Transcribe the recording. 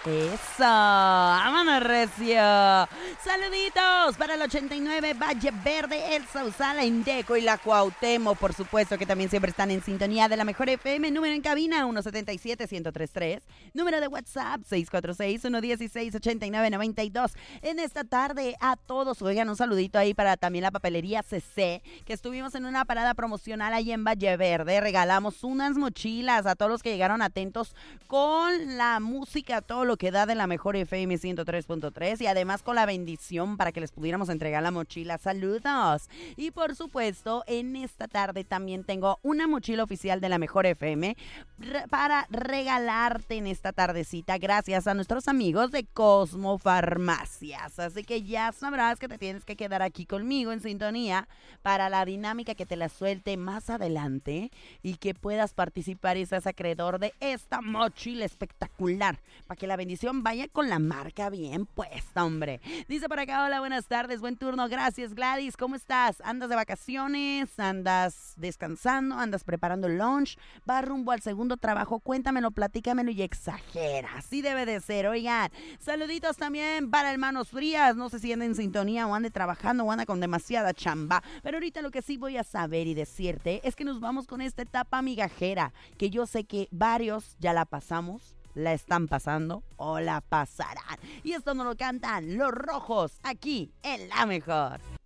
Eso, vámonos recio. Saluditos para el 89 Valle Verde, el Sausal, la Indeco y la Cuauhtémoc, por supuesto, que también siempre están en sintonía de la mejor FM. Número en cabina 177-1033, número de WhatsApp 646-116-8992. En esta tarde a todos, oigan, un saludito ahí para también la papelería CC, que estuvimos en una parada promocional ahí en Valle Verde. Regalamos unas mochilas a todos los que llegaron atentos con la música, todo lo que da de la mejor FM 103.3 y además con la bendición para que les pudiéramos entregar la mochila. Saludos. Y por supuesto, en esta tarde también tengo una mochila oficial de la mejor FM para regalarte en esta tardecita gracias a nuestros amigos de Cosmo Farmacias. Así que ya sabrás que te tienes que quedar aquí conmigo en sintonía para la dinámica que te la suelte más adelante y que puedas participar y seas acreedor de esta mochila espectacular para que la bendición vaya con la marca bien puesta, hombre. Dice por acá, hola, buenas tardes, buen turno, gracias Gladys, ¿cómo estás? ¿Andas de vacaciones? ¿Andas descansando? ¿Andas preparando el lunch? ¿Vas rumbo al segundo trabajo? Cuéntamelo, platícamelo y exagera, así debe de ser. Oigan, saluditos también para Hermanos Frías, no sé si anda en sintonía o ande trabajando o anda con demasiada chamba, pero ahorita lo que sí voy a saber y decirte es que nos vamos con esta etapa migajera, que yo sé que varios ya la pasamos, la están pasando o la pasarán. Y esto nos lo cantan Los Rojos aquí en La Mejor.